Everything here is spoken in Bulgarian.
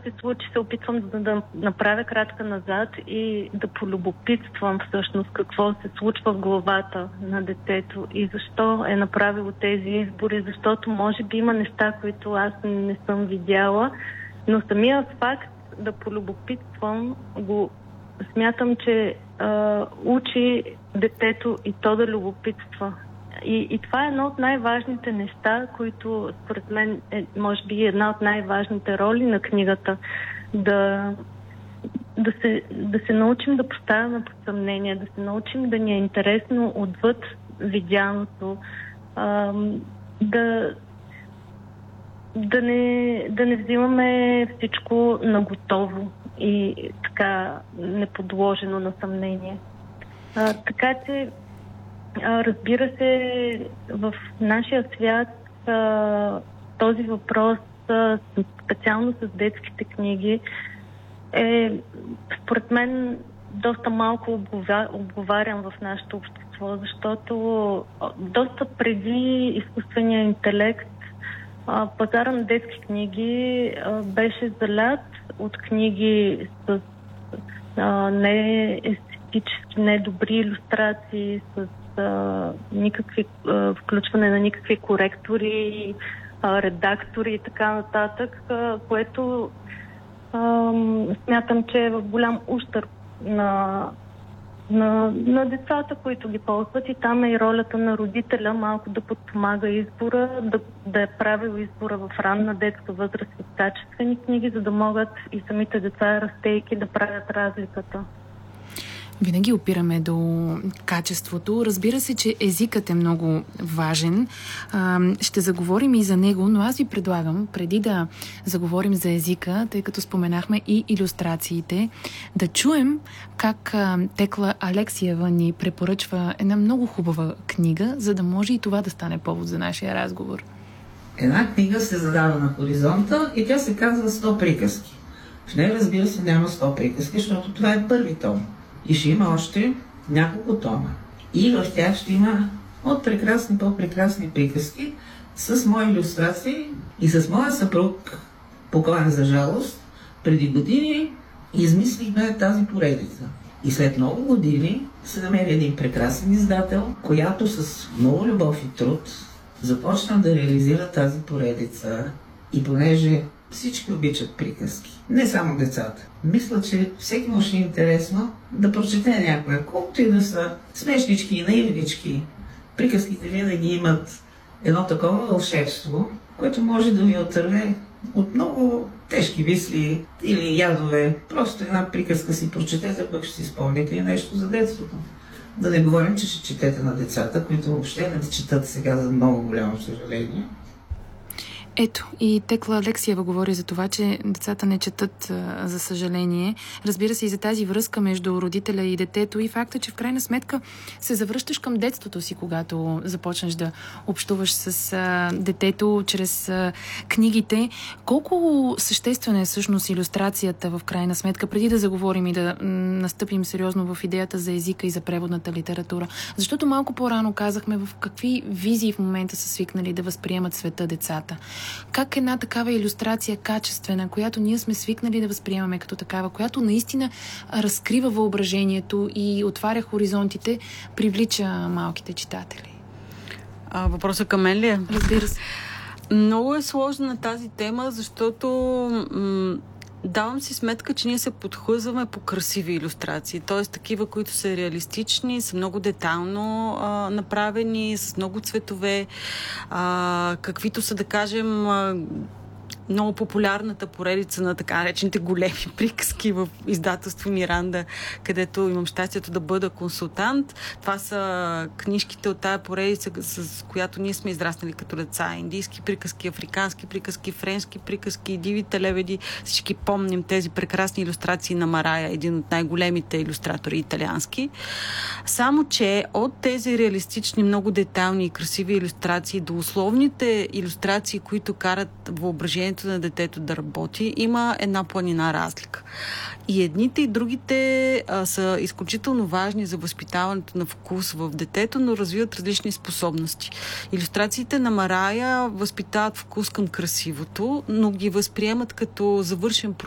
се случи, се опитвам да направя крачка назад и да полюбопитствам всъщност какво се случва в главата на детето и защо е направило тези избори, защото може би има неща, които аз не съм видяла, но самия факт да полюбопитствам го смятам, че учи детето и то да любопитства. И това е едно от най-важните неща, които според мен е, може би, една от най-важните роли на книгата. Да се научим да поставяме под съмнение, да се научим да ни е интересно отвъд видяното, да не взимаме всичко наготово и така неподложено на съмнение. Така че, разбира се, в нашия свят този въпрос, специално с детските книги, е според мен доста малко обговарям в нашето общество, защото доста преди изкуствения интелект пазара на детски книги беше залят от книги с неестетически, недобри илюстрации, с никакви включване на никакви коректори, редактори и така нататък, което смятам, че е в голям ущърб на децата, които ги ползват, и там е и ролята на родителя малко да подпомага избора, да е правил избора в ранна детска възраст с качествени книги, за да могат и самите деца, растейки, да правят разликата. Винаги опираме до качеството. Разбира се, че езикът е много важен. Ще заговорим и за него, но аз ви предлагам, преди да заговорим за езика, тъй като споменахме и илюстрациите, да чуем как Текла Алексиева ни препоръчва една много хубава книга, за да може и това да стане повод за нашия разговор. Една книга се задава на хоризонта и тя се казва 100 приказки. В нея, разбира се, няма 100 приказки, защото това е първи том. И ще има още няколко тома. И в тях ще има от прекрасни, по-прекрасни приказки с мои илюстрации и с моя съпруг, покоен за жалост, преди години измислихме тази поредица. И след много години се намери един прекрасен издател, която с много любов и труд започна да реализира тази поредица. И понеже всички обичат приказки, не само децата, мисля, че всеки му ще е интересно да прочете някоя, колкото и да са смешнички и наивнички. Приказките винаги имат едно такова вълшебство, което може да ви отърве от много тежки мисли или ядове. Просто една приказка си прочетете, пък ще си спомните и нещо за детството. Да не говорим, че ще четете на децата, които въобще не четат сега, за много голямо съжаление. Ето, и Текла Алексиева говори за това, че децата не четат, за съжаление. Разбира се, и за тази връзка между родителя и детето и факта, че в крайна сметка се завръщаш към детството си, когато започнеш да общуваш с детето чрез книгите. Колко съществена е всъщност илюстрацията в крайна сметка, преди да заговорим и да настъпим сериозно в идеята за езика и за преводната литература? Защото малко по-рано казахме в какви визии в момента са свикнали да възприемат света децата. Как една такава илюстрация качествена, която ние сме свикнали да възприемаме като такава, която наистина разкрива въображението и отваря хоризонтите, привлича малките читатели? Въпросът към мен ли е? Разбира се. Много е сложна тази тема, защото давам си сметка, че ние се подхлъзваме по красиви илюстрации, т.е. такива, които са реалистични, са много детайлно направени, с много цветове, каквито са, да кажем, много популярната поредица на така наречените големи приказки в издателство Миранда, където имам щастието да бъда консултант. Това са книжките от тая поредица, с която ние сме израснали като деца. Индийски приказки, африкански приказки, френски приказки, дивите лебеди. Всички помним тези прекрасни илюстрации на Марая, един от най-големите илюстратори италиански. Само че от тези реалистични, много детайлни и красиви илюстрации до условните илюстрации, които карат въображението на детето да работи, има една планина разлика. И едните и другите са изключително важни за възпитаването на вкус в детето, но развиват различни способности. Илюстрациите на Марая възпитават вкус към красивото, но ги възприемат като завършен процес